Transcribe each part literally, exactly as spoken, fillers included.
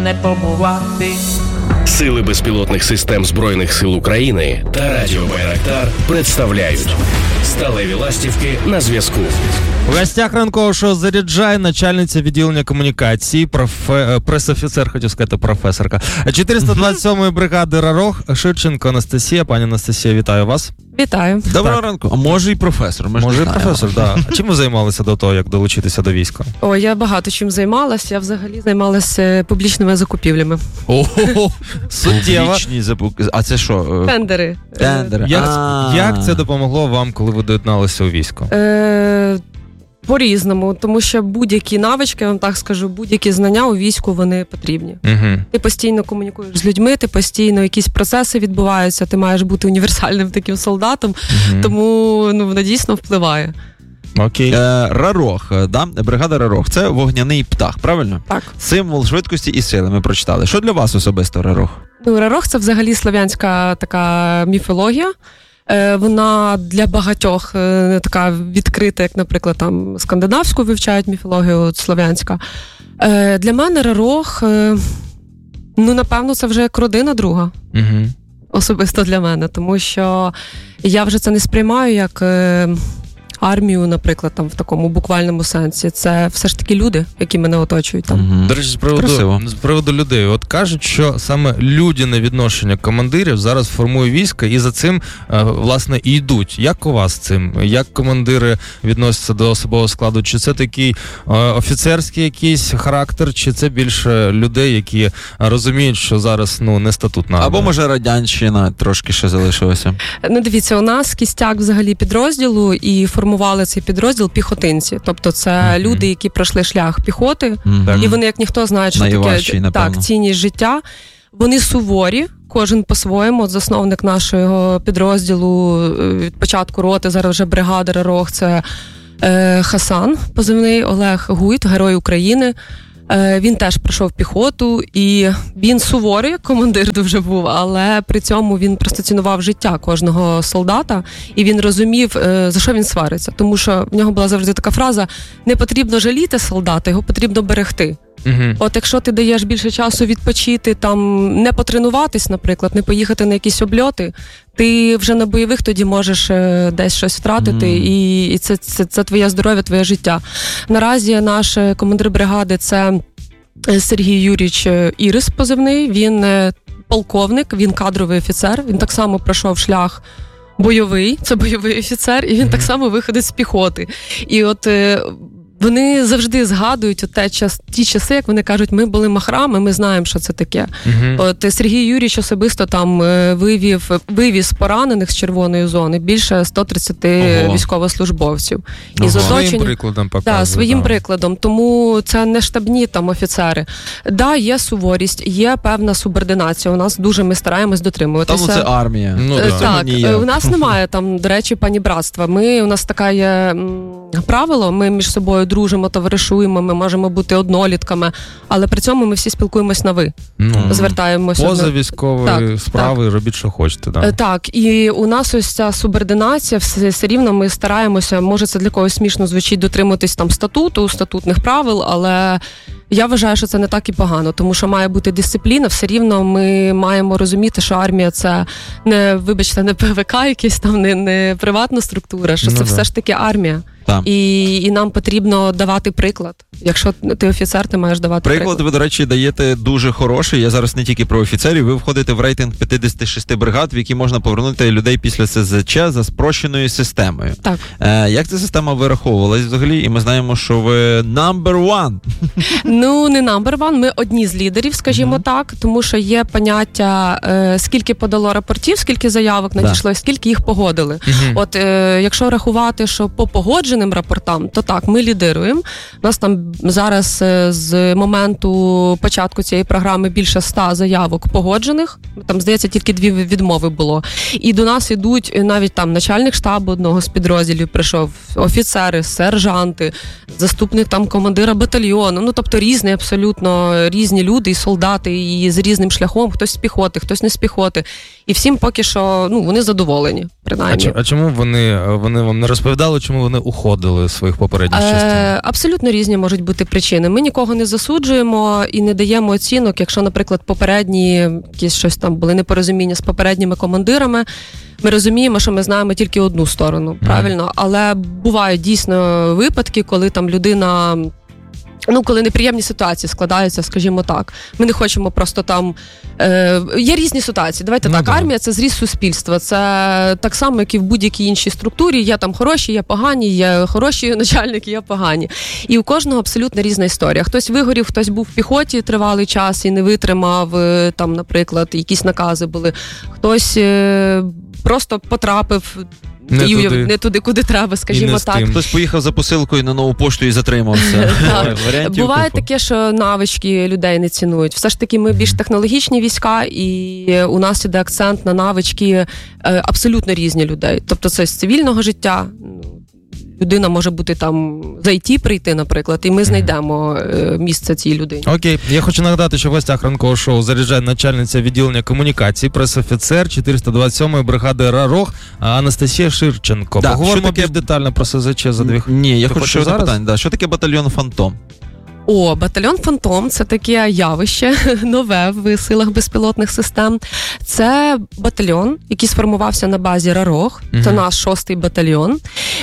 Не побувати. Сили безпілотних систем Збройних сил України та Радіо Байрактар представляють сталеві ластівки на зв'язку. В гостях ранкового шоу «Заряджай» начальниця відділення комунікації, профе... пресофіцер, хотів сказати, професорка, чотириста двадцять сьомої бригади «Рарох», Шевченко Анастасія. Пані Анастасія, вітаю вас. Вітаю. Доброго Так. ранку. А може і професор. Ми Може і професор, так. Да. Чим ви займалися до того, як долучитися до війська? О, я багато чим займалася. Я взагалі займалася публічними закупівлями. Ого, суттєво. Публічні запуки. А це що? Тендери. Тендери. Як, А. як це допомогло вам, коли ви доєдналися у військо? Е, по-різному, тому що будь-які навички, я вам так скажу, будь-які знання у війську, вони потрібні. Угу. Ти постійно комунікуєш з людьми, ти постійно якісь процеси відбуваються, ти маєш бути універсальним таким солдатом, Угу. тому ну, воно дійсно впливає. Окей. Е, Рарох, да? Бригада Рарох. Це вогняний птах, правильно? Так. Символ швидкості і сили ми прочитали. Що для вас особисто Рарох? Ну, Рарох – це взагалі слов'янська така міфологія. Е, вона для багатьох е, не така відкрита, як, наприклад, там скандинавську вивчають міфологію, от слов'янська. Е, для мене Рарох, е, ну, напевно, це вже як родина друга. Угу. Особисто для мене, тому що я вже це не сприймаю як е, армію, наприклад, там в такому буквальному сенсі. Це все ж таки люди, які мене оточують там. Угу. До речі, з приводу, Красиво. з приводу людей. От кажуть, що саме людяне відношення командирів зараз формує військо, і за цим, е, власне, і йдуть. Як у вас з цим? Як командири відносяться до особового складу? Чи це такий е, офіцерський якийсь характер, чи це більше людей, які розуміють, що зараз, ну, не статутна армія? Або, може, радянщина трошки ще залишилася. Ну, дивіться, у нас кістяк взагалі підрозділу, і формували цей підрозділ піхотинці. Тобто це mm-hmm. люди, які пройшли шлях піхоти, Mm-hmm. і вони, як ніхто, знають, що Найважчий, таке напевно. так, цінність життя. Вони суворі, кожен по-своєму. От засновник нашого підрозділу від початку роти, зараз вже бригада Рарох, це е, Хасан, позивний Олег Гуйт, Герой України. Він теж пройшов піхоту, і він суворий, як командир дуже був, але при цьому він просто цінував життя кожного солдата, і він розумів, за що він свариться. Тому що в нього була завжди така фраза: не потрібно жаліти солдата, його потрібно берегти. Угу. От якщо ти даєш більше часу відпочити, там не потренуватись, наприклад, не поїхати на якісь обльоти, ти вже на бойових тоді можеш е, десь щось втратити, mm. і, і це, це, це твоє здоров'я, твоє життя. Наразі наш командир бригади – це Сергій Юрійович Ірис позивний, він е, полковник, він кадровий офіцер, він так само пройшов шлях бойовий, це бойовий офіцер, і він mm. так само виходить з піхоти. І от е, вони завжди згадують от те, час, ті часи, як вони кажуть, ми були махрами, ми знаємо, що це таке. Uh-huh. От Сергій Юрійович особисто там вивів, вивіз поранених з червоної зони більше сто тридцять uh-huh. військовослужбовців. Uh-huh. І з оточення, своїм прикладом показує. Да, своїм да. прикладом. Тому це не штабні там офіцери. Да, є суворість, є певна субординація. У нас дуже ми стараємось дотримуватися. Тому це армія. Ну, е, да. Так, у нас немає там, до речі, панібратства. Ми, у нас таке є м, правило, ми між собою дружимо, товаришуємо, ми можемо бути однолітками, але при цьому ми всі спілкуємось на ви. Ну, звертаємося. Поза військової так, справи, так. робіть, що хочете. Да. Так, і у нас ось ця субординація, все, все рівно ми стараємося, може це для когось смішно звучить, дотримуватись там статуту, статутних правил, але я вважаю, що це не так і погано, тому що має бути дисципліна, все рівно ми маємо розуміти, що армія це не, вибачте, не ПВК якийсь там, не, не приватна структура, що ну, це да. все ж таки армія. І, і нам потрібно давати приклад. Якщо ти офіцер, ти маєш давати приклад. Приклад ви, до речі, даєте дуже хороший. Я зараз не тільки про офіцерів. Ви входите в рейтинг п'ятдесят шість бригад, в які можна повернути людей після СЗЧ за спрощеною системою. Так. Е, як ця система вираховувалась взагалі? І ми знаємо, що ви number one. Ну, не number one, ми одні з лідерів, скажімо mm-hmm. так, тому що є поняття, е, скільки подало рапортів, скільки заявок надійшло, да. скільки їх погодили. Mm-hmm. От, е, якщо рахувати, що по погодженим рапортам, то так, ми лідируємо. У нас там зараз з моменту початку цієї програми більше ста заявок погоджених. Там, здається, тільки дві відмови було. І до нас ідуть навіть там начальник штабу одного з підрозділів прийшов, офіцери, сержанти, заступник там командира батальйону. Ну, тобто різні, абсолютно різні люди і солдати, і з різним шляхом. Хтось з піхоти, хтось не з піхоти. І всім поки що, ну, вони задоволені. принаймні. А, а чому вони, вони вам не розповідали, чому вони уходили з своїх попередніх частин? Е, абсолютно різні можуть бути причини. Ми нікого не засуджуємо і не даємо оцінок, якщо, наприклад, попередні якісь щось там були непорозуміння з попередніми командирами. Ми розуміємо, що ми знаємо тільки одну сторону, правильно? Mm. Але бувають дійсно випадки, коли там людина... Ну, коли неприємні ситуації складаються, скажімо так. Ми не хочемо просто там... Е, є різні ситуації. Давайте ну, так, да. Армія – це зріз суспільства. Це так само, як і в будь-якій іншій структурі. Є там хороші, є погані, є хороші начальники, є погані. І у кожного абсолютно різна історія. Хтось вигорів, хтось був в піхоті тривалий час і не витримав, там, наприклад, якісь накази були. Хтось е, просто потрапив... Не туди. не туди, куди треба, скажімо так. Хтось поїхав за посилкою на нову пошту і затримався. Буває таке, що навички людей не цінують. Все ж таки ми більш технологічні війська, і у нас іде акцент на навички абсолютно різні людей. Тобто це з цивільного життя. Людина може бути там за ай ті прийти, наприклад, і ми знайдемо е, місце цій людині. Окей. Я хочу нагадати, що в гостях ранкового шоу заряджає начальниця відділення комунікації, пресофіцер чотириста двадцять сьомої бригади «Рарог» Анастасія Ширченко. Да, Поговоримо таке... більш детально про ес зе че за дві. Ні, я хочу ще запитання. Да. Що таке батальйон «Фантом»? О, батальйон «Фантом» – це таке явище нове в силах безпілотних систем. Це батальйон, який сформувався на базі «Рарог». Uh-huh. Це наш шостий батальйон.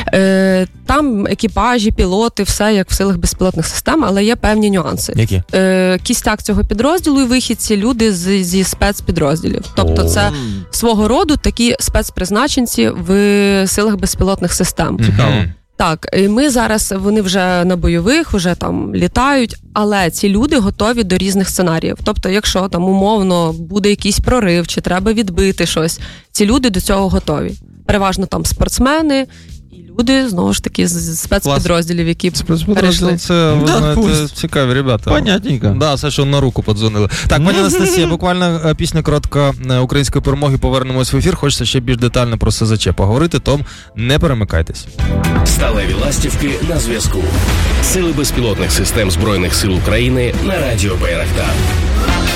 Е, там екіпажі, пілоти, все як в силах безпілотних систем, але є певні нюанси. Які? Е, кістяк цього підрозділу і вихідці – люди з, зі спецпідрозділів. Тобто oh. це свого роду такі спецпризначенці в силах безпілотних систем. Цікаво. Uh-huh. Так, і ми зараз, вони вже на бойових, вже там літають, але ці люди готові до різних сценаріїв. Тобто, якщо там умовно буде якийсь прорив, чи треба відбити щось, ці люди до цього готові. Переважно там спортсмени і люди, знову ж таки, з спецпідрозділів, які перейшли. Це, ви да, знаєте, пусть. Цікаві ребята. Понятненько. Да, все, що на руку подзвонили. Так, пані Анастасія, буквально пісня коротка української перемоги, повернемось в ефір. Хочеться ще більш детально про ес зет че поговорити, тому не перемикайтесь. Сталеві ластівки на зв'язку. Сили безпілотних систем Збройних сил України на радіо Байрактар.